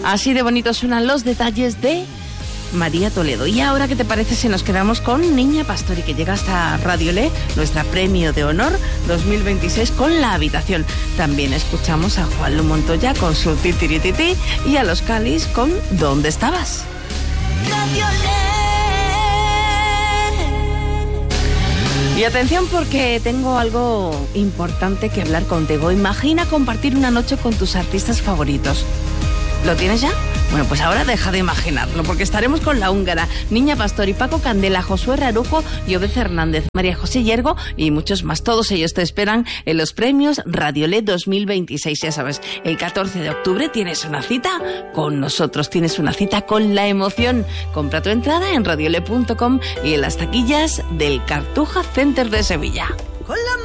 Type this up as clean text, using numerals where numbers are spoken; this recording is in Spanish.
Así de bonitos suenan los detalles de María Toledo. Y ahora, ¿qué te parece si nos quedamos con Niña Pastori, que llega hasta Radio Le, nuestra premio de honor 2026 con La Habitación? También escuchamos a Juan Lu Montoya con su Titirititi y a Los Calis con ¿Dónde estabas? Radio Le. Y atención, porque tengo algo importante que hablar contigo. Imagina compartir una noche con tus artistas favoritos. ¿Lo tienes ya? Bueno, pues ahora deja de imaginarlo, porque estaremos con La Húngara, Niña Pastori, Paco Candela, Josué Rarujo, Yobez Hernández, María José Yergo y muchos más. Todos ellos te esperan en los premios Radio Le 2026. Ya sabes, el 14 de octubre tienes una cita con nosotros, tienes una cita con la emoción. Compra tu entrada en radiole.com y en las taquillas del Cartuja Center de Sevilla. Con la